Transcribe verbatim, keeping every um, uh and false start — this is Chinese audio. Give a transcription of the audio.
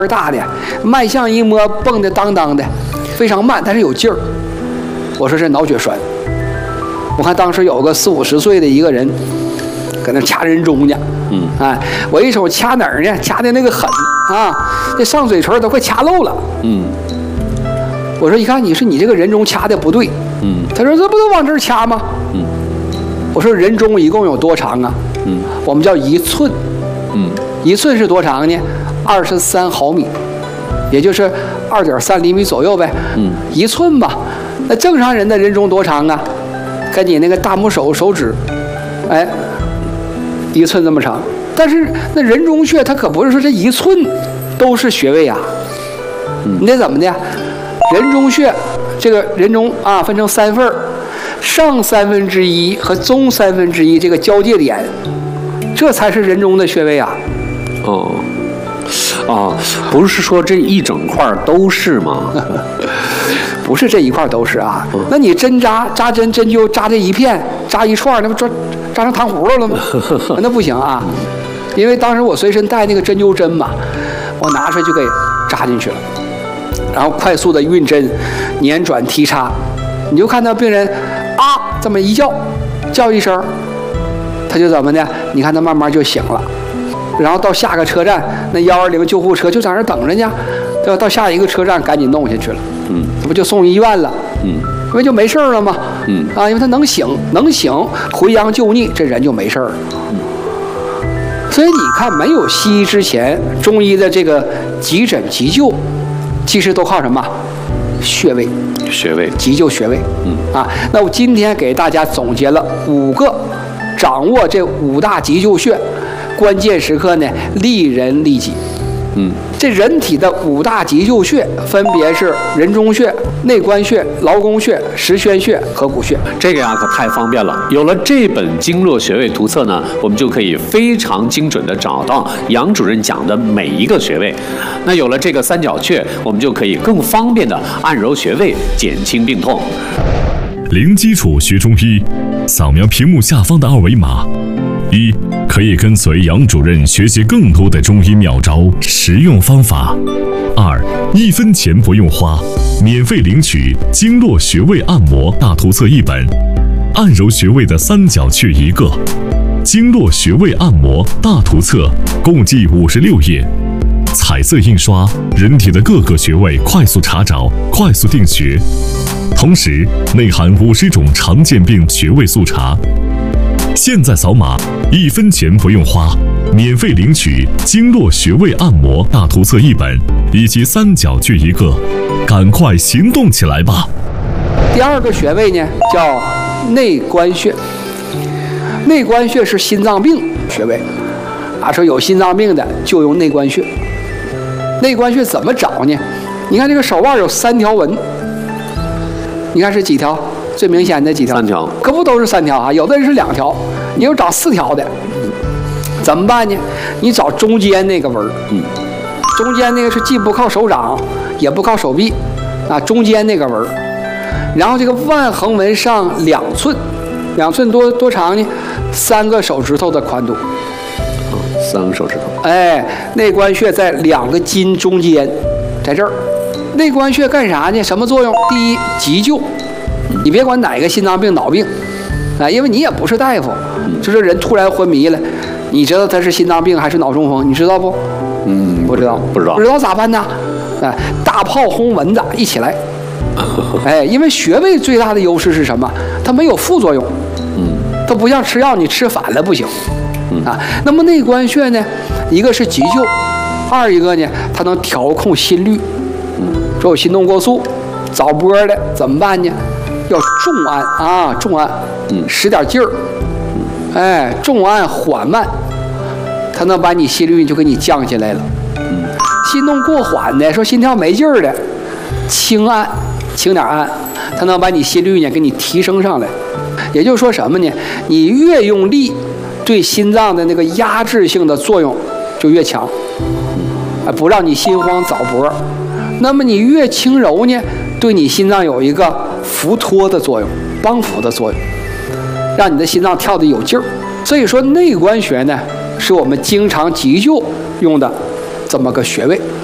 大的，脉象一摸蹦的当当的，非常慢，但是有劲儿。我说是脑血栓。我看当时有个四五十岁的一个人，搁那掐人中呢。嗯，哎，我一手掐哪儿呢？掐的那个狠啊，这上嘴唇都快掐漏了。嗯，我说一看你是你这个人中掐的不对。嗯，他说这不都往这儿掐吗？嗯，我说人中一共有多长啊？嗯，我们叫一寸。嗯，一寸是多长呢？二十三毫米，也就是二点三厘米左右呗。嗯，一寸吧。那正常人的人中多长啊？跟你那个大拇手手指，哎，一寸这么长。但是那人中穴它可不是说这一寸都是穴位啊。嗯，你得怎么的？人中穴这个人中啊分成三份儿，上三分之一和中三分之一这个交界点，这才是人中的穴位啊。 哦。啊，不是说这一整块都是吗？ 不是这一块都是啊。嗯、那你针扎扎针针灸扎这一片扎一串，那不扎扎成糖葫芦了吗？那不行啊，因为当时我随身带那个针灸针嘛，我拿出来就给扎进去了，然后快速的运针，捻转提插，你就看到病人啊这么一叫，叫一声，他就怎么的？你看他慢慢就醒了。然后到下个车站，那幺二零救护车就在那儿等着呢，对吧？到下一个车站赶紧弄下去了，嗯，这不就送医院了，嗯，因为就没事了嘛，嗯啊，因为他能醒，能醒，回阳救逆，这人就没事了，嗯。所以你看，没有西医之前，中医的这个急诊急救，其实都靠什么？穴位， 穴位， 急救穴位，嗯啊。那我今天给大家总结了五个，掌握这五大急救穴。关键时刻呢，利人利己。嗯，这人体的五大急救穴分别是人中穴、内关穴、劳宫穴、实宣穴和骨穴。 这个呀可太方便了。有了这本经络穴位图册呢，我们就可以非常精准地找到杨主任讲的每一个穴位。那有了这个三角穴，我们就可以更方便地按揉穴位，减轻病痛。 零基础学中医，扫描屏幕下方的二维码。一，可以跟随杨主任学习更多的中医妙招、实用方法。二，一分钱不用花，免费领取经络穴位按摩大图册一本，按揉穴位的三角穴一个，经络穴位按摩大图册共计五十六页，彩色印刷，人体的各个穴位快速查找，快速定穴，同时内含五十种常见病穴位速查。现在扫码，一分钱不用花，免费领取经络穴位按摩大图册一本以及三角穴一个，赶快行动起来吧！ 第二个穴位呢叫内关穴，内关穴是心脏病穴位啊，说有心脏病的就用内关穴。内关穴怎么找呢？你看这个手腕有三条纹，你看是几条？最明显的几条？ 三条， 可不都是三条啊？有的人是两条，你有找四条的，怎么办呢？你找中间那个纹，嗯，中间那个是既不靠手掌，也不靠手臂，啊，中间那个纹，然后这个腕横纹上两寸，两寸多多长呢？三个手指头的宽度， 啊，三个手指头。 哎，内关穴在两个筋中间，在这儿。内关穴干啥呢？什么作用？第一，急救。你别管哪个心脏病、脑病，啊，因为你也不是大夫，就是人突然昏迷了，你知道他是心脏病还是脑中风？你知道不？ 嗯， 不知道， 不知道， 不知道咋办呢？哎，大炮轰蚊子一起来，哎，因为穴位最大的优势是什么？它没有副作用，嗯，它不像吃药，你吃反了不行，啊。那么内关穴呢，一个是急救，二一个呢，它能调控心率，嗯，说有心动过速、早搏的怎么办呢？要重按啊，重按，嗯，使点劲儿，哎，重按缓慢，它能把你心率就给你降下来了。嗯，心动过缓的，说心跳没劲儿的，轻按，轻点按，它能把你心率呢给你提升上来。也就是说什么呢？你越用力，对心脏的那个压制性的作用就越强，啊，不让你心慌早搏。那么你越轻柔呢，对你心脏有一个扶托的作用，帮扶的作用，让你的心脏跳得有劲儿。所以说内关穴呢，是我们经常急救用的这么个穴位。